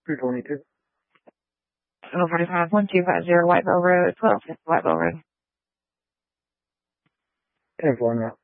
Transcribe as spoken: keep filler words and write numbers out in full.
two twenty-two. seven forty-five, one two five zero Whiteville Road, twelve fifty Whiteville Road. ten four now.